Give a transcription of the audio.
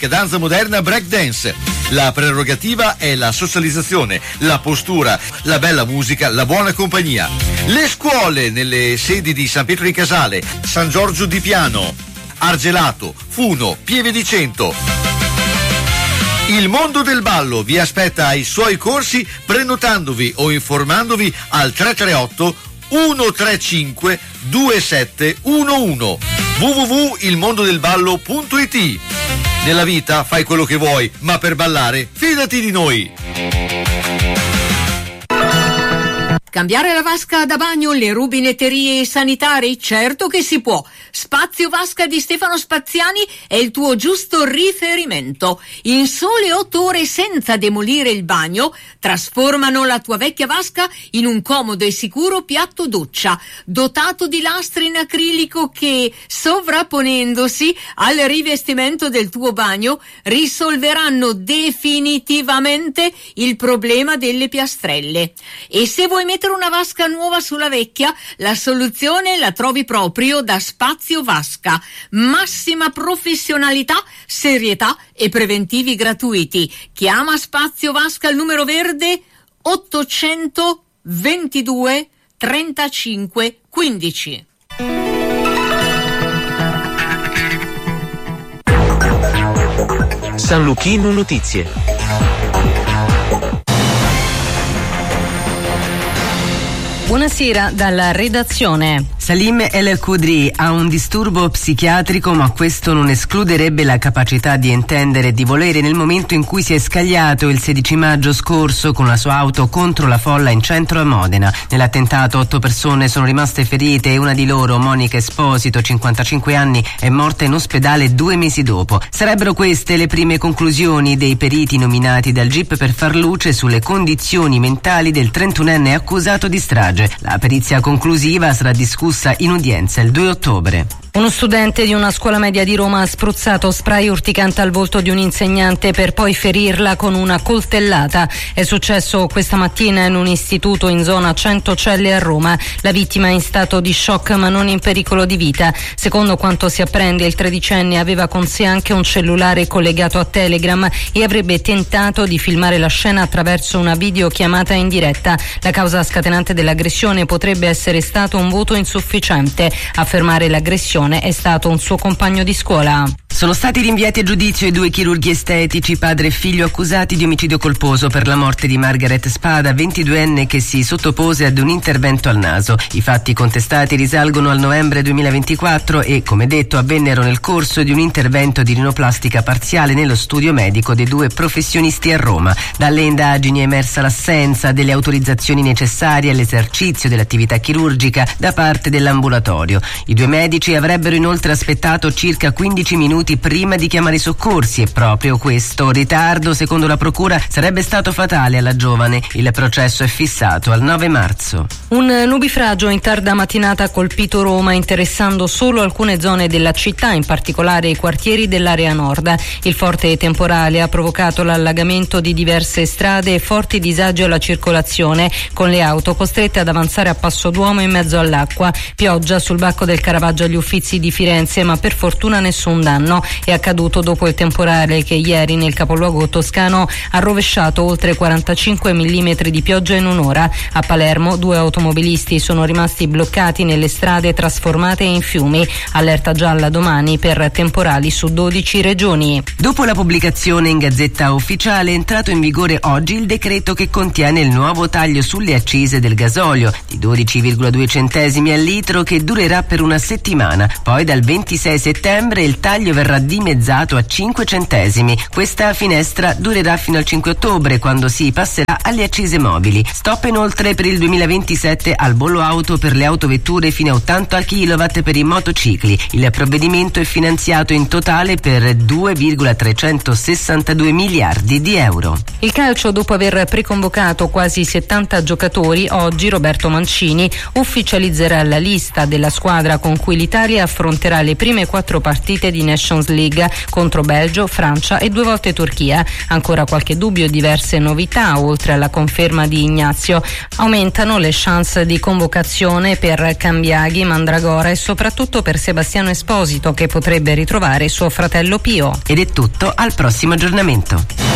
Danza moderna breakdance. La prerogativa è la socializzazione, la postura, la bella musica, la buona compagnia. Le scuole nelle sedi di San Pietro in Casale, San Giorgio di Piano, Argelato, Funo, Pieve di Cento. Il mondo del ballo vi aspetta ai suoi corsi prenotandovi o informandovi al 338 135 2711 www.ilmondodelballo.it. Nella vita fai quello che vuoi, ma per ballare fidati di noi. Cambiare la vasca da bagno, le rubinetterie sanitarie? Certo che si può. Spazio Vasca di Stefano Spaziani è il tuo giusto riferimento. In sole 8 ore, senza demolire il bagno, trasformano la tua vecchia vasca in un comodo e sicuro piatto doccia, dotato di lastre in acrilico che, sovrapponendosi al rivestimento del tuo bagno, risolveranno definitivamente il problema delle piastrelle. E se vuoi mettere una vasca nuova sulla vecchia, la soluzione la trovi proprio da Spazio Vasca. Massima professionalità, serietà e preventivi gratuiti. Chiama Spazio Vasca al numero verde 822 35 15. San Luchino Notizie. Buonasera dalla redazione. Salim El Khudri ha un disturbo psichiatrico, ma questo non escluderebbe la capacità di intendere e di volere nel momento in cui si è scagliato il 16 maggio scorso con la sua auto contro la folla in centro a Modena. Nell'attentato 8 persone sono rimaste ferite e una di loro, Monica Esposito, 55 anni, è morta in ospedale 2 mesi dopo. Sarebbero queste le prime conclusioni dei periti nominati dal GIP per far luce sulle condizioni mentali del 31enne accusato di strage. La perizia conclusiva sarà discussa in udienza il 2 ottobre. Uno studente di una scuola media di Roma ha spruzzato spray urticante al volto di un insegnante per poi ferirla con una coltellata. È successo questa mattina in un istituto in zona Centocelle a Roma. La vittima è in stato di shock ma non in pericolo di vita. Secondo quanto si apprende, il 13enne aveva con sé anche un cellulare collegato a Telegram e avrebbe tentato di filmare la scena attraverso una videochiamata in diretta. La causa scatenante dell'aggressione potrebbe essere stato un voto insufficiente. A fermare l'aggressione è stato un suo compagno di scuola. Sono stati rinviati a giudizio i 2 chirurghi estetici, padre e figlio, accusati di omicidio colposo per la morte di Margaret Spada, 22enne, che si sottopose ad un intervento al naso. I fatti contestati risalgono al novembre 2024 e, come detto, avvennero nel corso di un intervento di rinoplastica parziale nello studio medico dei 2 professionisti a Roma. Dalle indagini è emersa l'assenza delle autorizzazioni necessarie all'esercizio dell'attività chirurgica da parte dell'ambulatorio. I 2 medici avrebbero inoltre aspettato circa 15 minuti prima di chiamare i soccorsi e proprio questo ritardo, secondo la procura, sarebbe stato fatale alla giovane. Il processo è fissato al 9 marzo. Un nubifragio in tarda mattinata ha colpito Roma, interessando solo alcune zone della città, in particolare i quartieri dell'area nord. Il forte temporale ha provocato l'allagamento di diverse strade e forti disagi alla circolazione, con le auto costrette ad avanzare a passo d'uomo in mezzo all'acqua. Pioggia sul Bacco del Caravaggio agli Uffizi di Firenze, ma per fortuna nessun danno. È accaduto dopo il temporale che ieri nel capoluogo toscano ha rovesciato oltre 45 mm di pioggia in un'ora. A Palermo 2 automobilisti sono rimasti bloccati nelle strade trasformate in fiumi. Allerta gialla domani per temporali su 12 regioni. Dopo la pubblicazione in Gazzetta Ufficiale è entrato in vigore oggi il decreto che contiene il nuovo taglio sulle accise del gasolio di 12,2 centesimi al litro, che durerà per una settimana. Poi dal 26 settembre il taglio verrà dimezzato a 5 centesimi. Questa finestra durerà fino al 5 ottobre, quando si passerà alle accise mobili. Stop inoltre per il 2027 al bollo auto per le autovetture fino a 80 kW per i motocicli. Il provvedimento è finanziato in totale per 2,362 miliardi di euro. Il calcio, dopo aver preconvocato quasi 70 giocatori, oggi Roberto Mancini ufficializzerà la lista della squadra con cui l'Italia affronterà le prime 4 partite di Nations League contro Belgio, Francia e 2 volte Turchia. Ancora qualche dubbio e diverse novità, oltre alla conferma di Ignazio. Aumentano le chance di convocazione per Cambiaghi, Mandragora e soprattutto per Sebastiano Esposito, che potrebbe ritrovare suo fratello Pio. Ed è tutto, al prossimo aggiornamento.